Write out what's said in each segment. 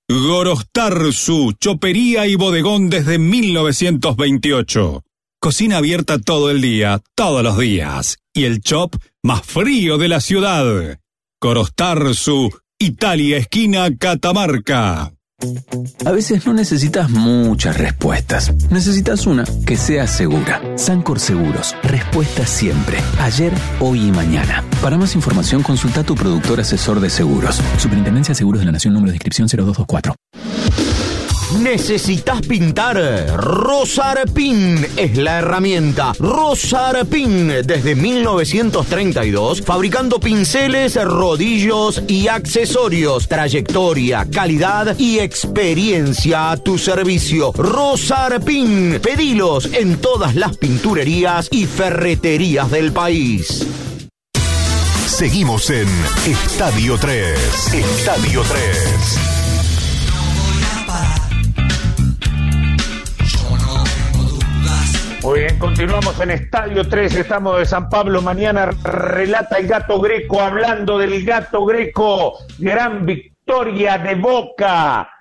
Gorostarsu, chopería y bodegón desde 1928. Cocina abierta todo el día, todos los días. Y el chop más frío de la ciudad. Gorostarsu, Italia, esquina Catamarca. A veces no necesitas muchas respuestas. Necesitas una que sea segura. Sancor Seguros. Respuesta siempre. Ayer, hoy y mañana. Para más información, consulta a tu productor asesor de seguros. Superintendencia de Seguros de la Nación, número de inscripción 0224. ¿Necesitas pintar? Rosarpin es la herramienta. Rosarpin, desde 1932, fabricando pinceles, rodillos y accesorios. Trayectoria, calidad y experiencia a tu servicio. Rosarpin, pedilos en todas las pinturerías y ferreterías del país. Seguimos en Estadio 3. Estadio 3. Muy bien, continuamos en Estadio 3, estamos de San Pablo, mañana relata el Gato Greco, hablando del Gato Greco, gran victoria de Boca,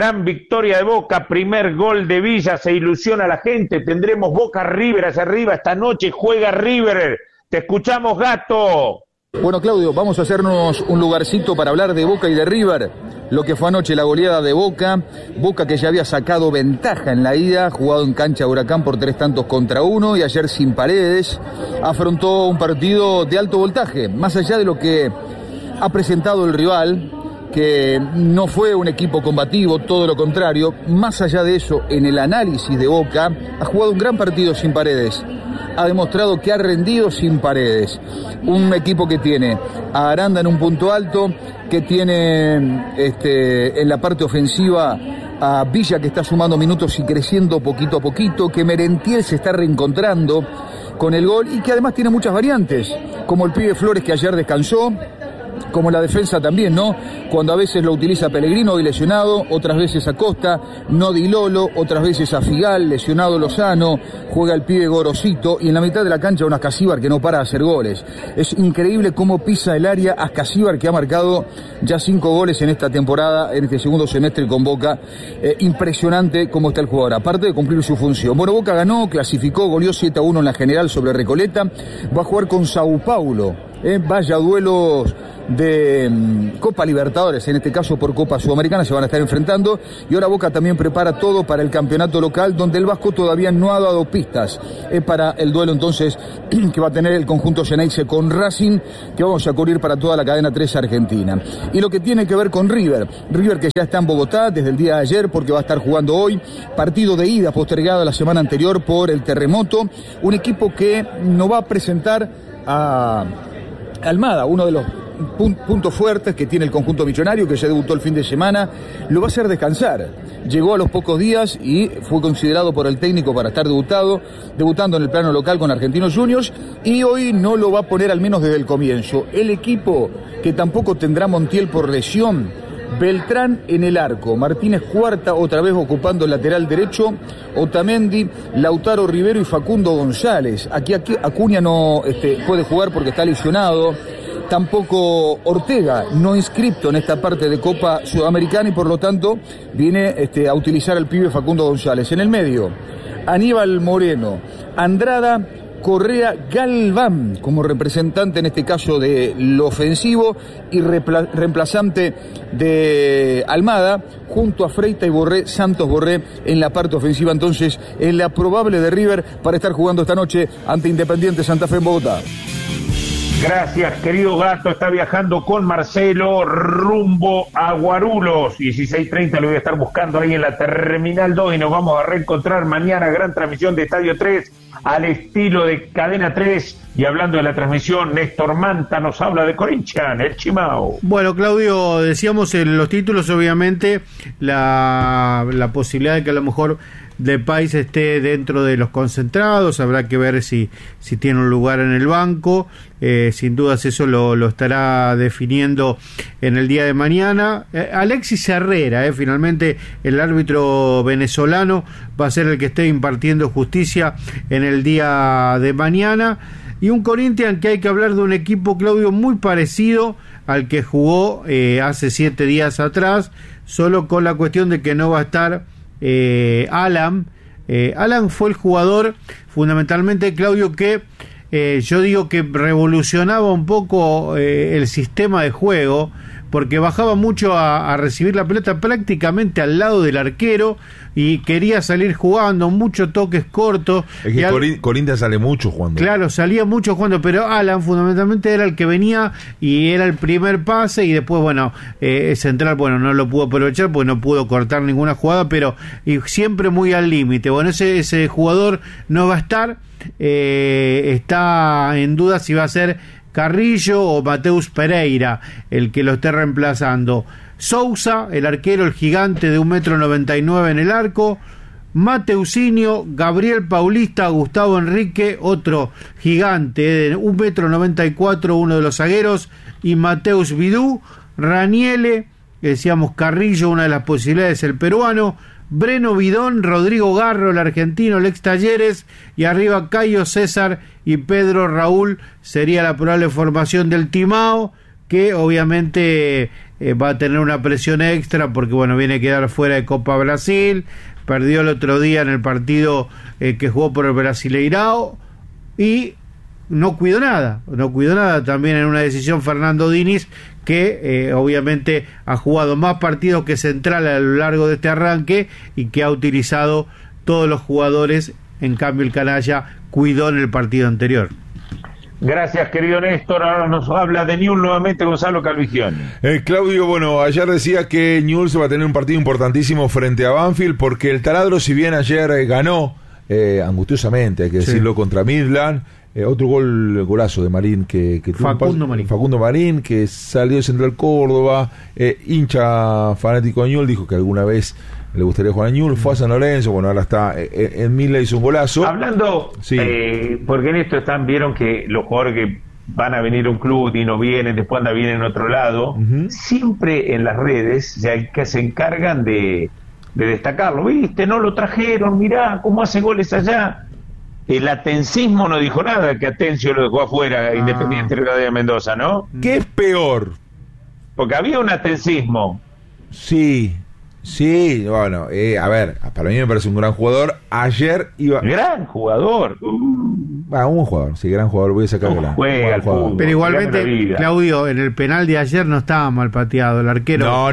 primer gol de Villa, se ilusiona la gente, tendremos Boca River hacia arriba, esta noche juega River, te escuchamos, Gato. Bueno, Claudio, vamos a hacernos un lugarcito para hablar de Boca y de River. Lo que fue anoche la goleada de Boca. Boca que ya había sacado ventaja en la ida, jugado en cancha de Huracán por 3-1, y ayer sin Paredes afrontó un partido de alto voltaje. Más allá de lo que ha presentado el rival, que no fue un equipo combativo, todo lo contrario, más allá de eso, en el análisis de Boca, ha jugado un gran partido sin Paredes. Ha demostrado que ha rendido sin Paredes. Un equipo que tiene a Aranda en un punto alto, que tiene en la parte ofensiva a Villa, que está sumando minutos y creciendo poquito a poquito, que Merentiel se está reencontrando con el gol y que además tiene muchas variantes, como el pibe Flores, que ayer descansó, como la defensa también, ¿no? Cuando a veces lo utiliza Pellegrino, hoy lesionado, otras veces Acosta, no Di Lolo, otras veces a Figal, lesionado Lozano, juega el pibe Gorosito, y en la mitad de la cancha un Ascasíbar que no para de hacer goles. Es increíble cómo pisa el área Ascasíbar, que ha marcado ya 5 goles en esta temporada, en este segundo semestre con Boca. Impresionante cómo está el jugador, aparte de cumplir su función. Bueno, Boca ganó, clasificó, goleó 7-1 en la general sobre Recoleta, va a jugar con Sao Paulo. Vaya duelos de Copa Libertadores, en este caso por Copa Sudamericana, se van a estar enfrentando, y ahora Boca también prepara todo para el campeonato local, donde el Vasco todavía no ha dado pistas para el duelo entonces que va a tener el conjunto Xeneize con Racing, que vamos a cubrir para toda la cadena 3 argentina. Y lo que tiene que ver con River que ya está en Bogotá desde el día de ayer, porque va a estar jugando hoy, partido de ida postergado la semana anterior por el terremoto, un equipo que no va a presentar a Almada, uno de los puntos fuertes que tiene el conjunto millonario, que ya debutó el fin de semana, lo va a hacer descansar. Llegó a los pocos días y fue considerado por el técnico para estar debutando en el plano local con Argentinos Juniors, y hoy no lo va a poner, al menos desde el comienzo. El equipo que tampoco tendrá Montiel por lesión: Beltrán en el arco, Martínez Cuarta otra vez ocupando el lateral derecho, Otamendi, Lautaro Rivero y Facundo González. Aquí Acuña no puede jugar porque está lesionado. Tampoco Ortega, no inscripto en esta parte de Copa Sudamericana, y por lo tanto viene a utilizar al pibe Facundo González. En el medio, Aníbal Moreno, Andrada, Correa, Galván como representante en este caso de lo ofensivo y reemplazante de Almada, junto a Freita y Borré, Santos Borré en la parte ofensiva. Entonces, en la probable de River para estar jugando esta noche ante Independiente Santa Fe en Bogotá. Gracias, querido Gato. Está viajando con Marcelo rumbo a Guarulhos. 16:30 lo voy a estar buscando ahí en la Terminal 2 y nos vamos a reencontrar mañana. Gran transmisión de Estadio 3 al estilo de Cadena 3. Y hablando de la transmisión, Néstor Manta nos habla de Corinthians, el Chimao. Bueno, Claudio, decíamos en los títulos, obviamente, la posibilidad de que a lo mejor Depay esté dentro de los concentrados. Habrá que ver si tiene un lugar en el banco. Sin dudas eso lo estará definiendo en el día de mañana. Alexis Herrera, finalmente el árbitro venezolano, va a ser el que esté impartiendo justicia en el día de mañana. Y un Corinthians que hay que hablar de un equipo, Claudio, muy parecido al que jugó hace 7 días atrás, solo con la cuestión de que no va a estar Alan. Alan fue el jugador fundamentalmente, Claudio, que yo digo que revolucionaba un poco el sistema de juego, porque bajaba mucho a recibir la pelota prácticamente al lado del arquero y quería salir jugando, muchos toques cortos. Es que Corinthians sale mucho jugando. Claro, salía mucho jugando, pero Alan fundamentalmente era el que venía y era el primer pase, y después, bueno, Central, bueno, no lo pudo aprovechar porque no pudo cortar ninguna jugada, pero y siempre muy al límite. Bueno, ese jugador no va a estar, está en duda si va a ser Carrillo o Mateus Pereira el que lo esté reemplazando. Sousa, el arquero, el gigante de 1,99 m en el arco. Mateusinho, Gabriel Paulista, Gustavo Enrique, otro gigante de 1,94 m, uno de los zagueros, y Mateus Vidú. Raniele, decíamos Carrillo, una de las posibilidades, el peruano. Breno Bidón, Rodrigo Garro, el argentino, el ex Talleres, y arriba Cayo César y Pedro Raúl sería la probable formación del Timao, que obviamente va a tener una presión extra porque, bueno, viene a quedar fuera de Copa Brasil, perdió el otro día en el partido que jugó por el Brasileirao, y no cuidó nada también en una decisión Fernando Diniz, que obviamente ha jugado más partidos que Central a lo largo de este arranque y que ha utilizado todos los jugadores. En cambio el canalla cuidó en el partido anterior. Gracias, querido Néstor. Ahora nos habla de Newell's nuevamente Gonzalo Calvigioni. Claudio, bueno, ayer decía que Newell's va a tener un partido importantísimo frente a Banfield, porque el taladro, si bien ayer ganó angustiosamente, hay que decirlo, contra Midland, otro golazo de Marín que Facundo Marín, que salió de Central Córdoba, hincha fanático de Newell's, dijo que alguna vez le gustaría jugar a Newell's, fue a San Lorenzo, bueno, ahora está en Midland, hizo un golazo. Hablando, sí. Porque en esto vieron que los jugadores que van a venir a un club y no vienen, después vienen en otro lado, siempre en las redes que se encargan de destacarlo. ¿Viste? No lo trajeron, mirá cómo hace goles allá. El atencismo no dijo nada, que Atencio lo dejó afuera, Independiente de Mendoza, ¿no? ¿Qué es peor? Porque había un atencismo. Sí, bueno, a ver, para mí me parece un gran jugador. Ayer iba... Gran jugador. Un jugador, sí, gran jugador, voy a sacar gran jugador. Pero igualmente, Claudio, en el penal de ayer no estaba mal pateado el arquero. No,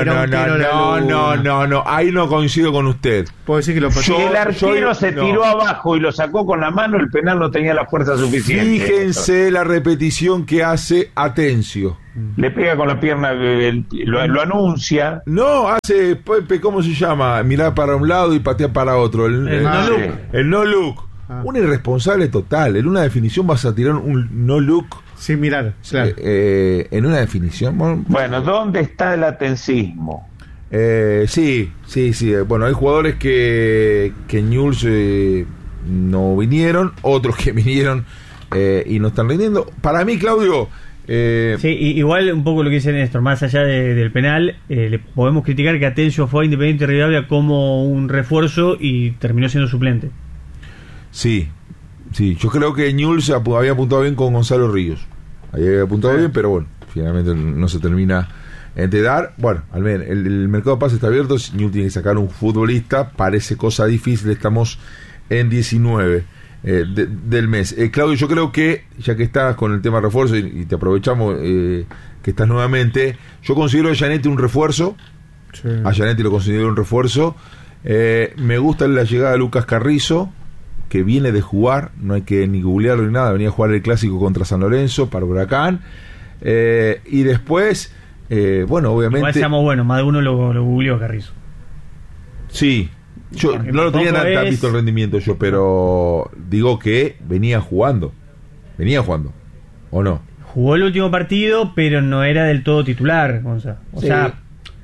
ahí no coincido con usted. Puedo decir que lo pateó. Si el arquero se tiró abajo y lo sacó con la mano, el penal no tenía la fuerza suficiente. Fíjense la repetición que hace Atencio. Le pega con la pierna, lo anuncia. No, hace, Pepe, ¿cómo se llama? Mirar para un lado y patear para otro. El no look. Un irresponsable total. En una definición vas a tirar un no look. Sin mirar, claro. En una definición. Bueno, ¿dónde está el atencismo? Sí. Bueno, hay jugadores que Newell's no vinieron, otros que vinieron y no están rindiendo. Para mí, Claudio... sí, igual un poco lo que dice Néstor, más allá del penal, le podemos criticar que Atencio fue a Independiente Rivadavia como un refuerzo y terminó siendo suplente. Sí, yo creo que Newell's había apuntado bien con Gonzalo Ríos, había apuntado bien, pero bueno, finalmente no se termina de dar. Bueno, al menos el mercado de pases está abierto. Newell's tiene que sacar un futbolista, parece cosa difícil, estamos en 19 del mes. Claudio, yo creo que ya que estás con el tema refuerzo y te aprovechamos que estás nuevamente, yo considero a Gianetti un refuerzo. Sí. A Gianetti lo considero un refuerzo. Me gusta la llegada de Lucas Carrizo, que viene de jugar, no hay que ni googlearlo ni nada, venía a jugar el clásico contra San Lorenzo para Huracán, y después bueno, obviamente igual seamos buenos, más de uno lo googleó Carrizo. Sí, yo no lo tenía tan visto el rendimiento yo, pero digo que venía jugando, ¿o no? Jugó el último partido, pero no era del todo titular, Gonzalo. O sea,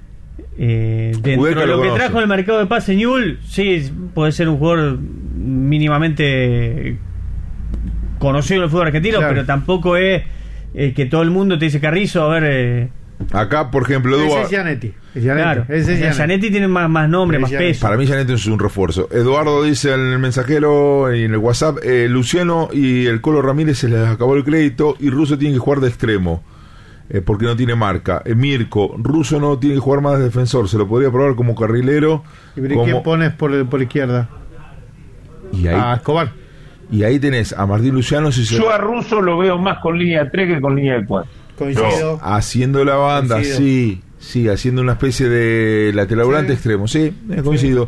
dentro de lo que trajo el mercado de pase Newell's, sí, puede ser un jugador mínimamente conocido en el fútbol argentino, claro, pero tampoco es que todo el mundo te dice Carrizo, a ver... Acá, por ejemplo, ese es Gianetti. Claro, Gianetti tiene más nombre, más peso. Para mí Gianetti es un refuerzo. Eduardo dice en el mensajero y en el WhatsApp, Luciano y el Colo Ramírez se les acabó el crédito y Russo tiene que jugar de extremo. porque no tiene marca. Mirko, Russo no tiene que jugar más de defensor, se lo podría probar como carrilero. ¿Y quién pones por izquierda? Y ahí, Escobar. Y ahí tenés a Martín Luciano. Yo a Russo lo veo más con línea de 3 que con línea de 4. Coincido. Haciendo la banda, Coincido. sí, haciendo una especie de lateral volante extremo, sí, coincido.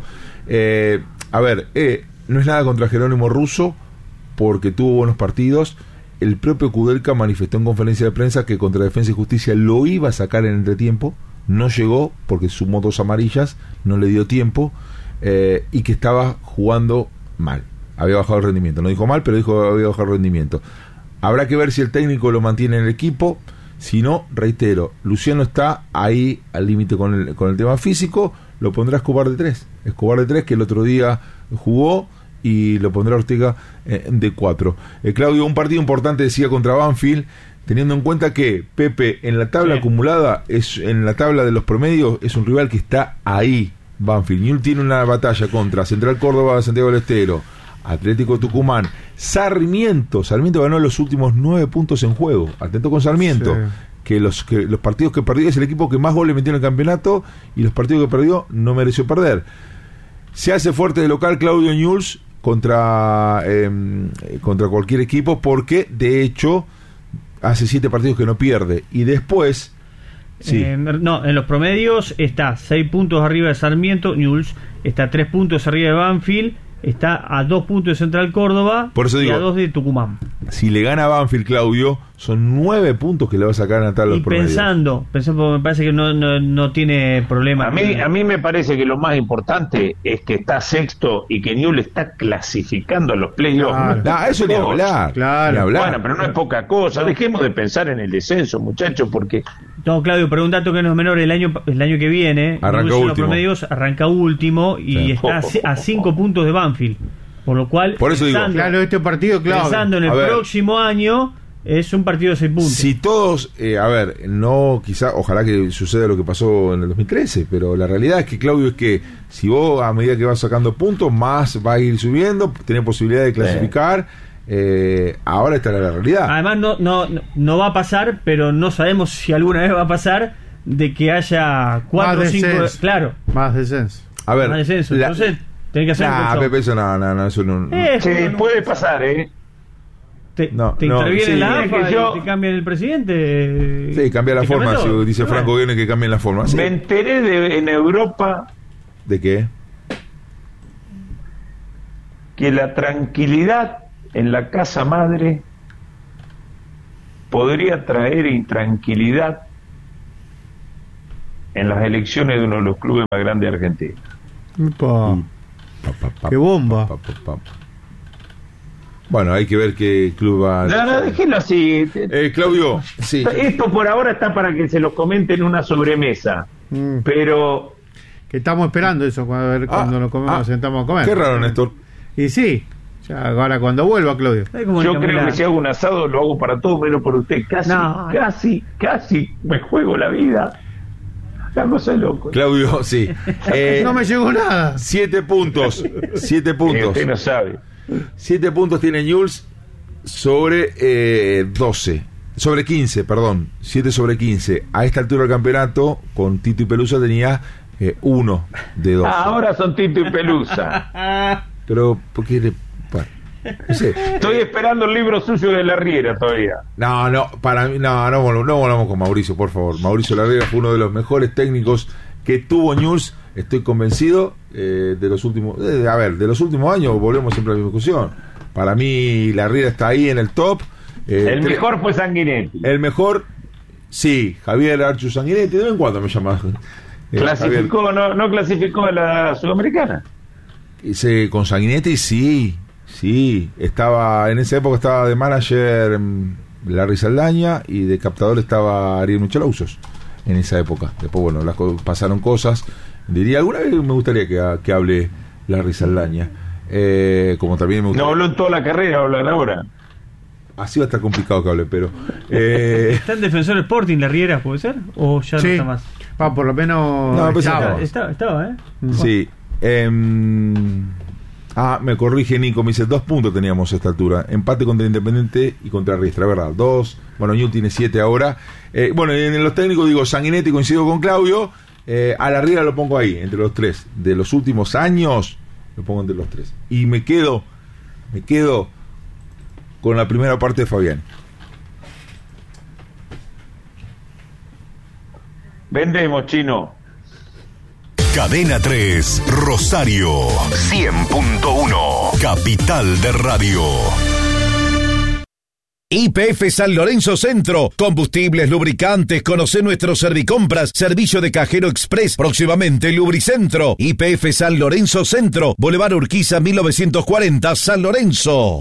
A ver, no es nada contra Jerónimo Russo, porque tuvo buenos partidos. El propio Kudelka manifestó en conferencia de prensa que contra Defensa y Justicia lo iba a sacar en entretiempo, no llegó porque sumó 2 amarillas, no le dio tiempo, y que estaba jugando mal, había bajado el rendimiento, no dijo mal, pero dijo que había bajado el rendimiento. Habrá que ver si el técnico lo mantiene en el equipo. Si no, reitero, Luciano está ahí al límite con el tema físico, lo pondrá Escobar de 3, que el otro día jugó, y lo pondrá Ortega de 4. Claudio, un partido importante, decía, contra Banfield, teniendo en cuenta que Pepe en la tabla acumulada, en la tabla de los promedios, es un rival que está ahí. Banfield Newell's tiene una batalla contra Central Córdoba, Santiago del Estero, Atlético Tucumán, Sarmiento ganó los últimos 9 puntos en juego. Atento con Sarmiento, que los partidos que perdió es el equipo que más goles metió en el campeonato, y los partidos que perdió no mereció perder. Se hace fuerte de local Claudio Newell's contra cualquier equipo, porque de hecho hace 7 partidos que no pierde, y después en los promedios está 6 puntos arriba de Sarmiento. Newell's está 3 puntos arriba de Banfield, está a 2 puntos de Central Córdoba, por eso y digo, a 2 de Tucumán. Si le gana a Banfield, Claudio, son 9 puntos que le va a sacar a la tabla de los promedios. Pensando, me parece que no tiene problema. A mí me parece que lo más importante es que está sexto y que Newell's está clasificando a los playoffs. Claro. Eso ni hablar. Claro. Bueno, pero no es poca cosa. Dejemos de pensar en el descenso, muchachos, porque... No, Claudio, pero un dato que no es menor, el año que viene, arranca último. Los promedios arranca último y está a 5 puntos de Banfield. Por lo cual, por eso pensando, claro, este partido, claro, pensando en el próximo año, es un partido de 6 puntos. Si todos, ojalá que suceda lo que pasó en el 2013, pero la realidad es que, Claudio, es que si vos, a medida que vas sacando puntos, más va a ir subiendo, tenés posibilidad de clasificar. Ahora está la realidad. Además no va a pasar, pero no sabemos si alguna vez va a pasar, de que haya 4 o 5, claro, más descenso. A ver, más descenso. Entonces tenés que hacer Pepe, eso no. Puede pasar, Te interviene la AFA y te cambian el presidente. Sí, cambia la forma, si dice Franco Guione que cambien la forma. Sí. Me enteré en Europa. ¿De qué? Que la tranquilidad en la casa madre podría traer intranquilidad en las elecciones de uno de los clubes más grandes de Argentina. ¡Qué bomba! Bueno, hay que ver qué club va. No, déjenlo así. Claudio, sí. Esto por ahora está para que se lo comenten en una sobremesa. Pero. Que estamos esperando eso, cuando lo comemos, sentamos a comer. Qué raro, Néstor. Y sí, ya ahora cuando vuelva, Claudio. Yo creo que si hago un asado lo hago para todos, menos por usted. Casi me juego la vida. La cosa es loco. Claudio, sí. No me llegó nada. 7 puntos. 7 puntos. Usted no sabe. 7 puntos tiene Newell's sobre 12. Sobre 15, perdón. 7 sobre 15. A esta altura del campeonato, con Tito y Pelusa tenía 1 de 12. Ahora son Tito y Pelusa. Pero, ¿por qué? Bueno, no sé. Estoy esperando el libro suyo de la Riera todavía. No, para mí, no volvamos con Mauricio, por favor. Mauricio Larriera fue uno de los mejores técnicos que tuvo Newell's. Estoy convencido de los últimos años, volvemos siempre a la discusión. Para mí Larriera está ahí en el top. El mejor fue Sanguinetti. El mejor, sí, Javier Archu Sanguinetti. De vez en cuando me llama. ¿Clasificó? No clasificó a la Sudamericana. Con Sanguinetti, sí. En esa época estaba de manager Larry Saldaña y de captador estaba Ariel Michelausos. En esa época. Después, pasaron cosas. Diría, alguna vez me gustaría que hable Larry Saldaña. Como también me gustaría. No habló en toda la carrera, hablan ahora. Así va a estar complicado que hable, pero. ¿Está en Defensor Sporting la Riera, puede ser? ¿O ya no está más? Por lo menos. Estaba, Sí. Me corrige Nico, me dice 2 puntos teníamos a esta altura. Empate contra Independiente y contra Riestra, ¿verdad? 2. Bueno, Ñul tiene 7 ahora. Bueno, en los técnicos digo Sanguinetti, coincido con Claudio. A la Riera lo pongo ahí, entre los 3. De los últimos años, lo pongo entre los 3. Y me quedo con la primera parte de Fabián. Vendemos, Chino. Cadena 3, Rosario 100.1, capital de radio. YPF San Lorenzo Centro, combustibles, lubricantes, conoce nuestros Servicompras, servicio de cajero express, próximamente Lubricentro. YPF San Lorenzo Centro, Boulevard Urquiza 1940, San Lorenzo.